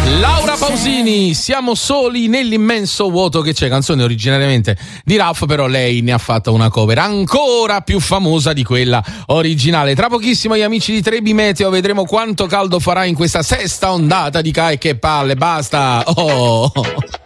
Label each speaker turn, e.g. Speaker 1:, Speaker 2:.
Speaker 1: Laura Pausini, siamo soli nell'immenso vuoto, che c'è, canzone originariamente di Ralph, però lei ne ha fatta una cover ancora più famosa di quella originale. Tra pochissimo gli amici di Trebi Meteo vedremo quanto caldo farà in questa sesta ondata di Che palle, basta. Oh.